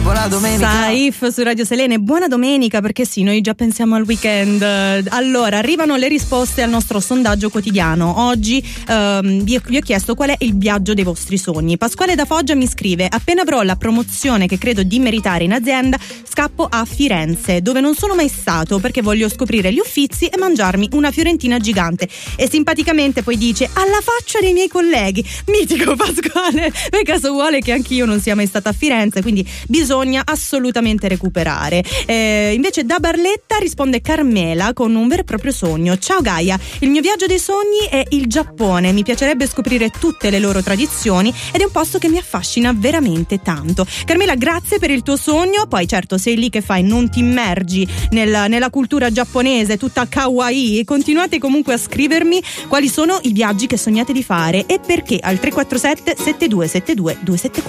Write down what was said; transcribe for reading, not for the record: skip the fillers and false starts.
buona domenica. Saif su Radio Selene, buona domenica, perché sì, noi già pensiamo al weekend. Allora, arrivano le risposte al nostro sondaggio quotidiano. Oggi vi ho chiesto qual è il viaggio dei vostri sogni. Pasquale da Foggia mi scrive: appena avrò la promozione che credo di meritare in azienda, scappo a Firenze, dove non sono mai stato, perché voglio scoprire gli Uffizi e mangiarmi una fiorentina gigante. E simpaticamente poi dice: alla faccia dei miei colleghi. Mitico Pasquale, per caso vuole che anch'io non sia mai stata a Firenze, quindi bisogna assolutamente recuperare. Invece da Barletta risponde Carmela con un vero e proprio sogno: ciao Gaia, il mio viaggio dei sogni è il Giappone, mi piacerebbe scoprire tutte le loro tradizioni ed è un posto che mi affascina veramente tanto. Carmela, grazie per il tuo sogno. Poi certo, sei lì che fai, non ti immergi nella cultura giapponese tutta kawaii, e continuate comunque a scrivermi quali sono i viaggi che sognate di fare e perché al 347 7272 274.